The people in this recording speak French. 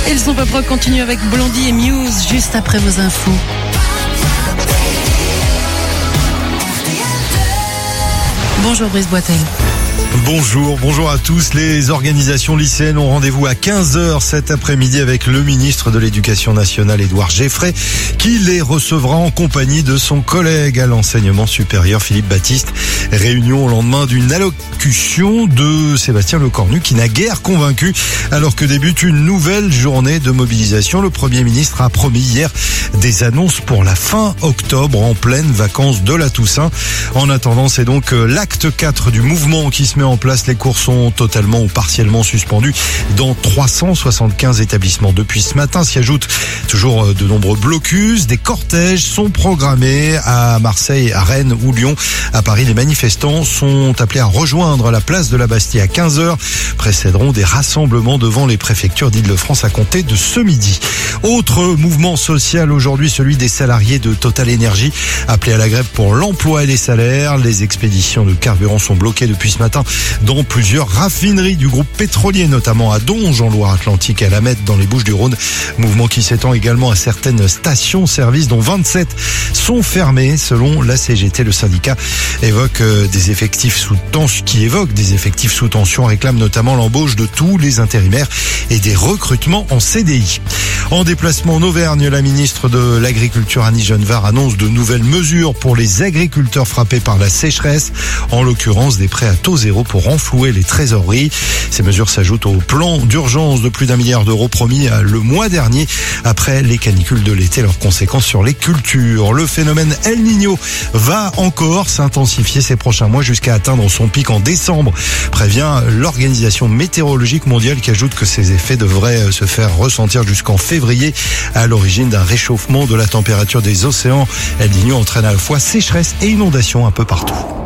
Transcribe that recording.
Et le son pop rock continue avec Blondie et Muse juste après vos infos. Bonjour Brice Boitel. Bonjour à tous. Les organisations lycéennes ont rendez-vous à 15h cet après-midi avec le ministre de l'Éducation nationale, Édouard Geffray, qui les recevra en compagnie de son collègue à l'enseignement supérieur, Philippe Baptiste. Réunion au lendemain d'une allocution de Sébastien Lecornu, qui n'a guère convaincu, alors que débute une nouvelle journée de mobilisation. Le Premier ministre a promis hier des annonces pour la fin octobre, en pleine vacances de la Toussaint. En attendant, c'est donc l'acte 4 du mouvement qui se met en place. Les cours sont totalement ou partiellement suspendus dans 375 établissements. Depuis ce matin s'y ajoutent toujours de nombreux blocus. Des cortèges sont programmés à Marseille, à Rennes ou Lyon. À Paris, les manifestants sont appelés à rejoindre la place de la Bastille à 15h. Précéderont des rassemblements devant les préfectures d'Île-de-France à compter de ce midi. Autre mouvement social aujourd'hui, celui des salariés de Total Énergie, appelés à la grève pour l'emploi et les salaires. Les expéditions de carburant sont bloquées depuis ce matin dans plusieurs raffineries du groupe pétrolier, notamment à Donge en Loire-Atlantique et à La Mette dans les Bouches-du-Rhône. Mouvement qui s'étend également à certaines stations-service, dont 27 sont fermées. Selon la CGT, le syndicat évoque des effectifs sous tension, réclame notamment l'embauche de tous les intérimaires et des recrutements en CDI. En déplacement en Auvergne, la ministre de l'Agriculture, Annie Genevard, annonce de nouvelles mesures pour les agriculteurs frappés par la sécheresse, en l'occurrence des prêts à taux zéro pour renflouer les trésoreries. Ces mesures s'ajoutent au plan d'urgence de plus d'1 milliard d'euros promis le mois dernier après les canicules de l'été, leurs conséquences sur les cultures. Le phénomène El Niño va encore s'intensifier ces prochains mois jusqu'à atteindre son pic en décembre, prévient l'Organisation météorologique mondiale, qui ajoute que ces effets devraient se faire ressentir jusqu'en février, à l'origine d'un réchauffement de la température des océans. El Niño entraîne à la fois sécheresse et inondations un peu partout.